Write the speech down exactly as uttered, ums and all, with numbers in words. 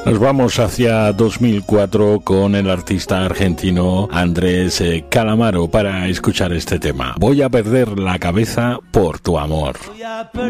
Nos vamos hacia dos mil cuatro con el artista argentino Andrés Calamaro para escuchar este tema. Voy a perder la cabeza por tu amor.